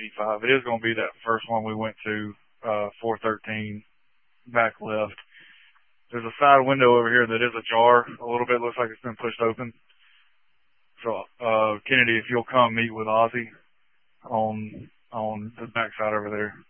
85. It is going to be that first one we went to, 413, back left. There's a side window over here that is ajar a little bit. Looks like it's been pushed open. So, Kennedy, if you'll come meet with Ozzy on the backside over there.